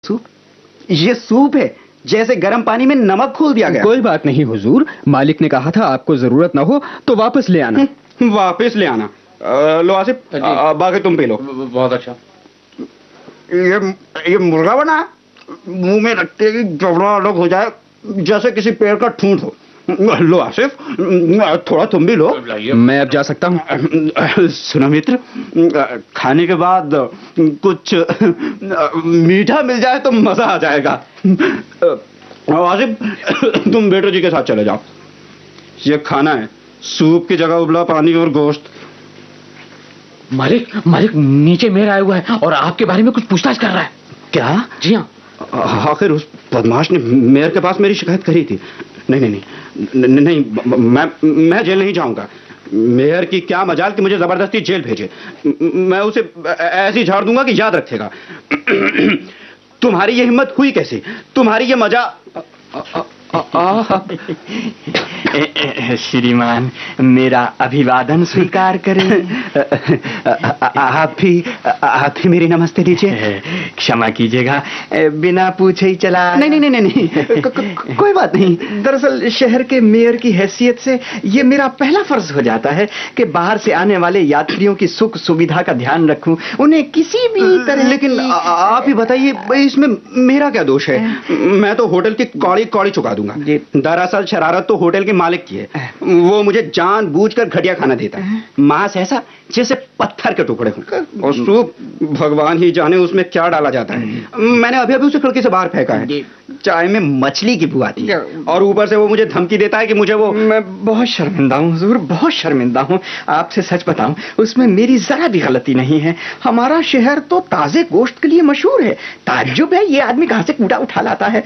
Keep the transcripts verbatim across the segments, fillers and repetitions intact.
Soup? ये soup है, जैसे गर्म पानी में नमक घोल दिया गया। कोई बात नहीं हुजूर, मालिक ने कहा था आपको जरूरत ना हो तो वापस ले आना। वापस ले आना। आ, लो आसिफ, बाकी तुम पी लो। बहुत अच्छा। ये ये मुर्गा बना, मुंह में रखते ही जबड़ा अलग हो जाए जैसे किसी पेड़ का ठूंठ हो। लो आसिफ, थोड़ा तुम भी लो। मैं अब जा सकता हूँ? सुनो मित्र, खाने के बाद कुछ मीठा मिल जाए तो मजा आ जाएगा। आसिफ, तुम बेटो जी के साथ चले जाओ। ये खाना है, सूप की जगह उबला पानी और गोश्त। मालिक मालिक नीचे मेयर आया हुआ है और आपके बारे में कुछ पूछताछ कर रहा है। क्या? जी हाँ। आखिर उस बदमाश ने मेयर के पास मेरी शिकायत करी थी। नहीं नहीं नहीं नहीं, मैं मैं जेल नहीं जाऊंगा। मेयर की क्या मजाल कि मुझे जबरदस्ती जेल भेजे। मैं उसे ऐसी झाड़ दूंगा कि याद रखेगा। तुम्हारी ये हिम्मत हुई कैसे? तुम्हारी ये मजा। श्रीमान, मेरा अभिवादन स्वीकार करें। आप भी आप भी मेरी नमस्ते दीजिए। क्षमा कीजिएगा, बिना पूछे ही चला। नहीं नहीं नहीं नहीं, को, को, कोई बात नहीं। दरअसल शहर के मेयर की हैसियत से ये मेरा पहला फर्ज हो जाता है कि बाहर से आने वाले यात्रियों की सुख सुविधा का ध्यान रखूं, उन्हें किसी भी तरह। लेकिन आप ही बताइए, इसमें मेरा क्या दोष है? मैं तो होटल की कौड़ी कौड़ी चुका दूंगा। दरअसल शरारत तो होटल के मालिक की है। वो मुझे जानबूझकर घटिया खाना देता है। मांस ऐसा जैसे पत्थर के टुकड़े हों, और सूप भगवान ही जाने उसमें क्या डाला जाता है। मैंने अभी अभी उसे खिड़की से बाहर फेंका है। चाय में मछली की बू आती है और ऊपर से वो मुझे धमकी देता है कि मुझे वो। मैं बहुत शर्मिंदा हूँ हुजूर, बहुत शर्मिंदा हूँ। आपसे सच बताऊं, उसमें मेरी जरा भी गलती नहीं है। हमारा शहर तो ताजे गोश्त के लिए मशहूर है। ताज्जुब है ये आदमी कहां से कूड़ा उठा लाता है।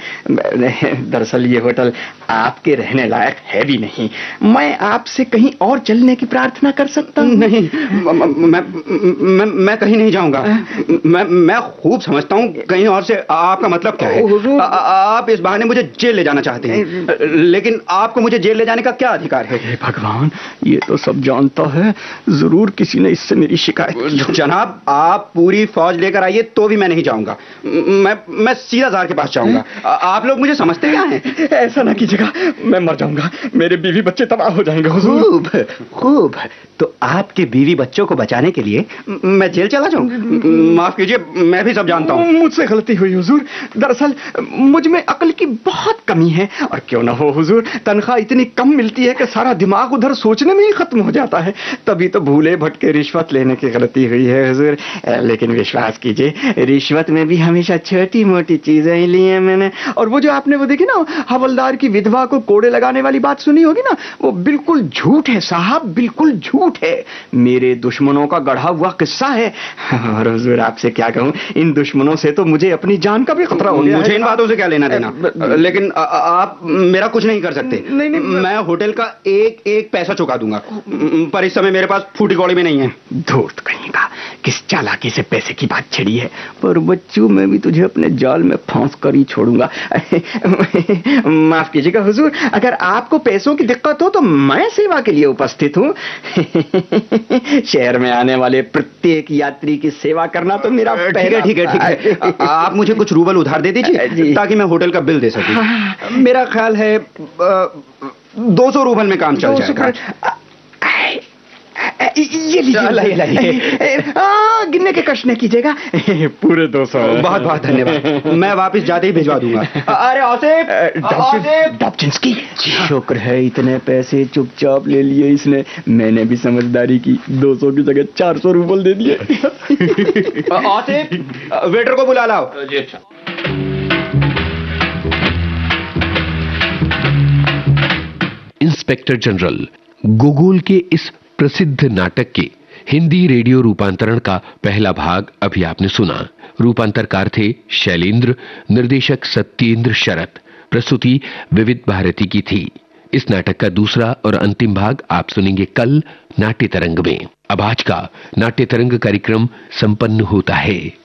दरअसल ये होटल आपके रहने लायक है भी नहीं। मैं आपसे कहीं और चलने की प्रार्थना कर सकता हूँ? नहीं, मैं मैं मैं कहीं नहीं जाऊंगा। मैं मैं खूब समझता हूँ कहीं और से आपका मतलब क्या है। आ, आप इस बहाने मुझे जेल ले जाना चाहते हैं, लेकिन आपको मुझे जेल ले जाने का क्या अधिकार है? हे भगवान, ये तो सब जानता है। जरूर किसी ने इससे मेरी शिकायत। जनाब, आप पूरी फौज लेकर आइए तो भी मैं नहीं जाऊंगा। मैं मैं सीधा जार के पास जाऊंगा। आप लोग मुझे समझते क्या हैं? ऐसा ना कीजिएगा, मैं मर जाऊंगा, मेरे बीवी बच्चे तबाह हो जाएंगे। खूब खूब, तो आपके बीवी बच्चों को बचाने के लिए मैं जेल चला जाऊं? माफ कीजिए, मैं भी सब जानता हूं। मुझसे गलती हुई हुजूर। दरअसल मुझ में अक्ल की बहुत कमी है। और क्यों ना हो हुजूर, तनख्वाह इतनी कम मिलती है कि सारा दिमाग उधर सोचने में ही खत्म हो जाता है। तभी तो भूले भटके रिश्वत लेने की गलती हुई है हुजूर। लेकिन विश्वास कीजिए, रिश्वत में भी हमेशा छोटी मोटी चीजें ही ली हैं मैंने। और वो जो आपने वो देखी ना, हवलदार की विधवा को कोड़े लगाने वाली बात सुनी होगी ना, वो बिल्कुल झूठ है साहब, बिल्कुल झूठ है। मेरे दुश्मनों का गढ़ा हुआ किस्सा है। और हुजूर आपसे क्या कहूं, इन दुश्मनों से तो मुझे अपनी जान का भी खतरा हो गया। मुझे इन बातों से क्या लेना देना, लेकिन आ, आप मेरा कुछ नहीं कर सकते। नहीं, नहीं, मैं होटल का एक एक पैसा चुका दूंगा, पर इस समय मेरे पास फूटी कौड़ी में नहीं है। धूर्त कहीं का, किस चालाकी से पैसे की बात छिड़ी है। पर बच्चों, मैं भी तुझे अपने जाल में फांस कर ही छोड़ूंगा। माफ कीजिएगा हुजूर, अगर आपको पैसों की दिक्कत हो तो मैं सेवा के लिए उपस्थित हूँ। शहर में आने वाले प्रत्येक यात्री की सेवा करना तो मेरा ठीक है ठीक है ठीक है। आप मुझे कुछ रूबल उधार दे दीजिए ताकि मैं होटल का बिल दे सकूं। मेरा ख्याल है दो सौ रूबल में काम चल जाएगा। ये लीजिए, गिनने के कष्ट न कीजिएगा। पूरे दो सौ। बहुत बहुत धन्यवाद, मैं वापस जाते ही भिजवा दूंगा। अरे आसिफ, डॉब्जिंस्की, शुक्र है इतने पैसे चुपचाप ले लिए इसने। मैंने भी समझदारी की, दो सौ की जगह चार सौ रूबल दे दिए। आसिफ, वेटर को बुला लाओ। जी अच्छा। इंस्पेक्टर जनरल गोगोल के इस प्रसिद्ध नाटक के हिंदी रेडियो रूपांतरण का पहला भाग अभी आपने सुना। रूपांतरकार थे शैलेंद्र, निर्देशक सत्येंद्र शरत, प्रस्तुति विविध भारती की थी। इस नाटक का दूसरा और अंतिम भाग आप सुनेंगे कल नाट्य तरंग में। अब आज का नाट्य तरंग कार्यक्रम संपन्न होता है।